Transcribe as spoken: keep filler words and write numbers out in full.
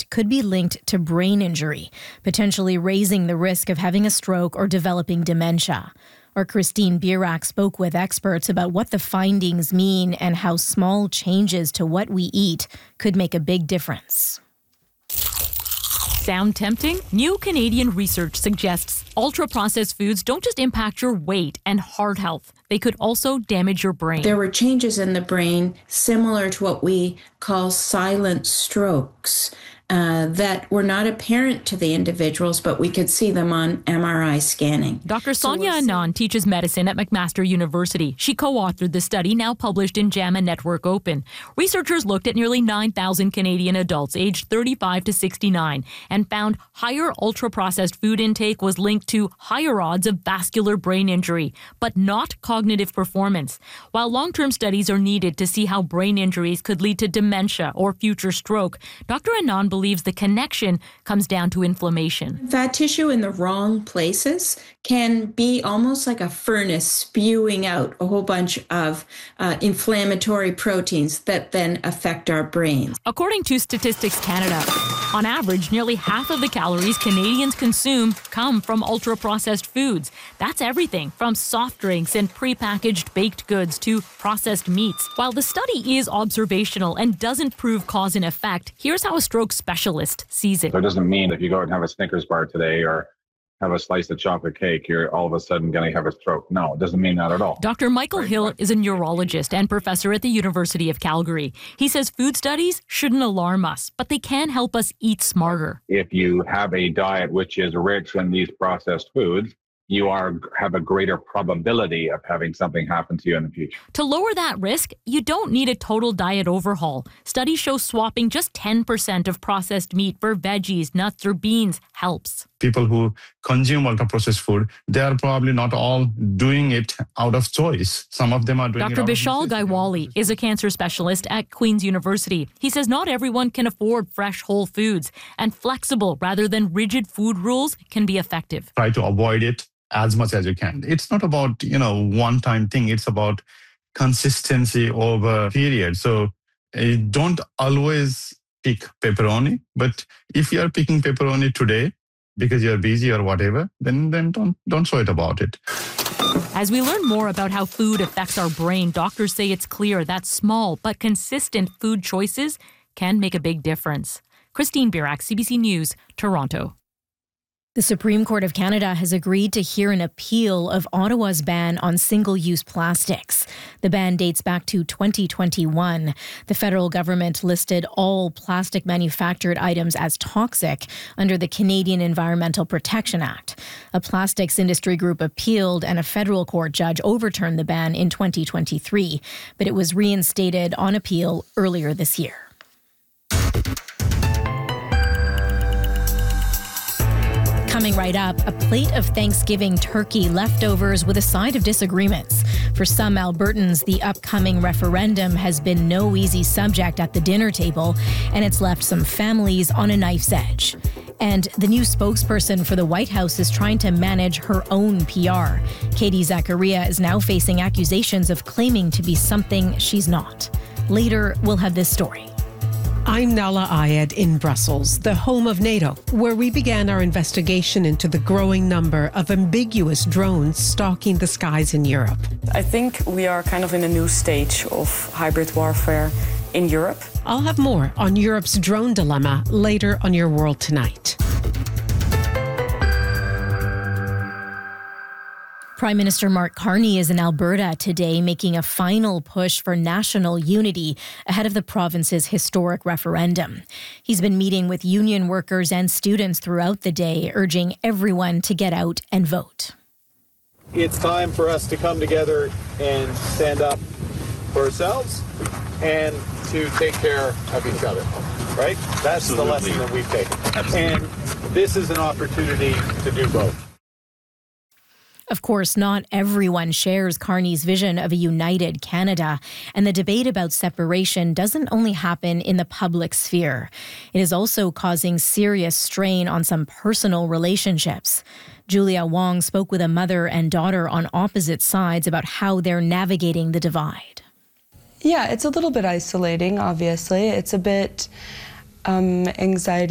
diet could be linked to brain injury, potentially raising the risk of having a stroke or developing dementia. Our Christine Birak spoke with experts about what the findings mean and how small changes to what we eat could make a big difference. Sound tempting? New Canadian research suggests ultra-processed foods don't just impact your weight and heart health. They could also damage your brain. There were changes in the brain similar to what we call silent strokes uh, that were not apparent to the individuals, but we could see them on M R I scanning. Doctor Sonia so Anand teaches medicine at McMaster University. She co-authored the study, now published in JAMA Network Open. Researchers looked at nearly nine thousand Canadian adults aged thirty-five to sixty-nine and found higher ultra-processed food intake was linked to higher odds of vascular brain injury, but not cognitive performance. While long-term studies are needed to see how brain injuries could lead to dementia or future stroke, Doctor Anand believes the connection comes down to inflammation. Fat tissue in the wrong places can be almost like a furnace spewing out a whole bunch of uh, inflammatory proteins that then affect our brains. According to Statistics Canada, on average, nearly half of the calories Canadians consume come from ultra-processed foods. That's everything from soft drinks and prepackaged baked goods to processed meats. While the study is observational and doesn't prove cause and effect, here's how a stroke specialist sees it. So it doesn't mean if you go out and have a Snickers bar today or have a slice of chocolate cake, you're all of a sudden going to have a stroke. No, it doesn't mean that at all. Doctor Michael Hill is a neurologist and professor at the University of Calgary. He says food studies shouldn't alarm us, but they can help us eat smarter. If you have a diet which is rich in these processed foods, you are have a greater probability of having something happen to you in the future. To lower that risk, you don't need a total diet overhaul. Studies show swapping just ten percent of processed meat for veggies, nuts, or beans helps. People who consume ultra-processed food, they are probably not all doing it out of choice. Some of them are doing Doctor it out Vishal of Gaiwali is a cancer specialist at Queen's University. He says not everyone can afford fresh whole foods, and flexible rather than rigid food rules can be effective. Try to avoid it as much as you can. It's not about, you know, one-time thing. It's about consistency over a period. So uh, don't always pick pepperoni, but if you're picking pepperoni today because you're busy or whatever, then, then don't, don't sweat about it. As we learn more about how food affects our brain, doctors say it's clear that small but consistent food choices can make a big difference. Christine Birak, C B C News, Toronto. The Supreme Court of Canada has agreed to hear an appeal of Ottawa's ban on single-use plastics. The ban dates back to twenty twenty-one. The federal government listed all plastic manufactured items as toxic under the Canadian Environmental Protection Act. A plastics industry group appealed and a federal court judge overturned the ban in twenty twenty-three, but it was reinstated on appeal earlier this year. Coming right up, a plate of Thanksgiving turkey leftovers with a side of disagreements. For some Albertans, the upcoming referendum has been no easy subject at the dinner table, and it's left some families on a knife's edge. And the new spokesperson for the White House is trying to manage her own P R. Katie Zachariah is now facing accusations of claiming to be something she's not. Later, we'll have this story. I'm Nala Ayed in Brussels, the home of NATO, where we began our investigation into the growing number of ambiguous drones stalking the skies in Europe. I think we are kind of in a new stage of hybrid warfare in Europe. I'll have more on Europe's drone dilemma later on Your World Tonight. Prime Minister Mark Carney is in Alberta today, making a final push for national unity ahead of the province's historic referendum. He's been meeting with union workers and students throughout the day, urging everyone to get out and vote. It's time for us to come together and stand up for ourselves and to take care of each other, right? That's Absolutely. The lesson that we've taken. Absolutely. And this is an opportunity to do both. Of course, not everyone shares Carney's vision of a united Canada, and the debate about separation doesn't only happen in the public sphere. It is also causing serious strain on some personal relationships. Julia Wong spoke with a mother and daughter on opposite sides about how they're navigating the divide. Yeah, it's a little bit isolating, obviously. It's a bit um, anxiety